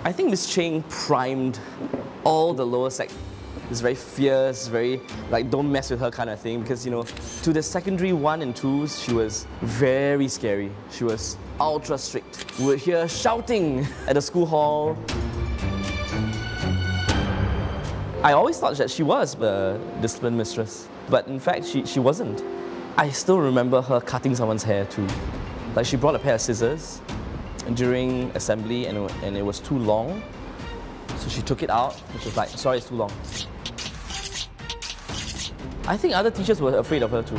I think Miss Cheng primed all the lower sec. It's very fierce, very like don't mess with her kind of thing, because to the secondary 1 and 2s, she was very scary. She was ultra strict. We would hear shouting at the school hall. I always thought that she was the discipline mistress, but in fact she wasn't. I still remember her cutting someone's hair too. Like, she brought a pair of scissors during assembly and it was too long. So she took it out and she was like, sorry, it's too long. I think other teachers were afraid of her too.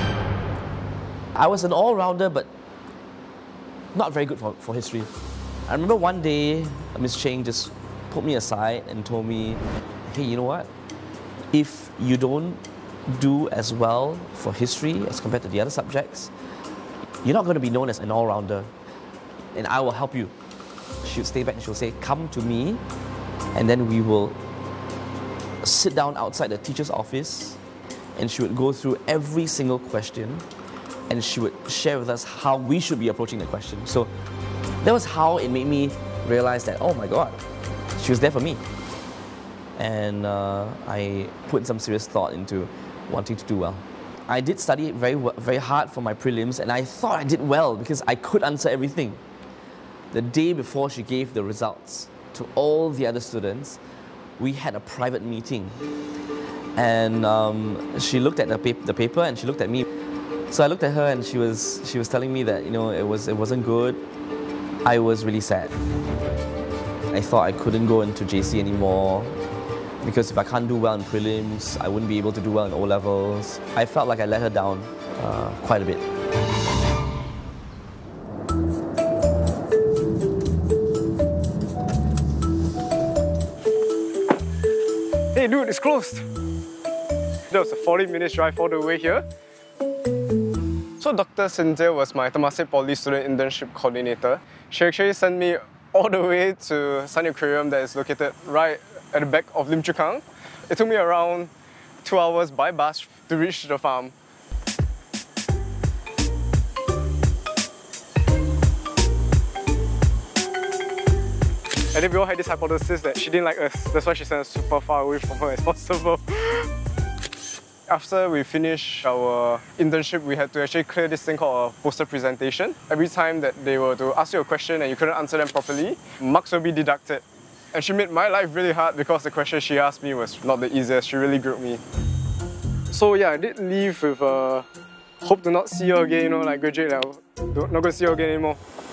I was an all-rounder, but not very good for history. I remember one day, Miss Cheng just put me aside and told me, hey, you know what? If you don't do as well for history as compared to the other subjects, you're not going to be known as an all-rounder, and I will help you. She would stay back and she would say, come to me, and then we will sit down outside the teacher's office, and she would go through every single question, and she would share with us how we should be approaching the question. So that was how it made me realize that, oh my God, she was there for me. And I put some serious thought into wanting to do well. I did study very hard for my prelims, and I thought I did well because I could answer everything. The day before she gave the results to all the other students, we had a private meeting. And she looked at the paper and she looked at me. So I looked at her and she was telling me that it wasn't good. I was really sad. I thought I couldn't go into JC anymore, because if I can't do well in prelims, I wouldn't be able to do well in O-levels. I felt like I let her down quite a bit. Hey dude, it's closed! That was a 40-minute drive all the way here. So Dr. Cynthia was my Temasek Poly student internship coordinator. She actually sent me all the way to Sun Aquarium that is located right at the back of Lim Chu Kang. It took me around 2 hours by bus to reach the farm. And then we all had this hypothesis that she didn't like us. That's why she sent us super far away from her as possible. After we finished our internship, we had to actually clear this thing called a poster presentation. Every time that they were to ask you a question and you couldn't answer them properly, marks will be deducted. And she made my life really hard because the question she asked me was not the easiest. She really grilled me. So yeah, I did leave with hope to not see her again, like graduate, not going to see her again anymore.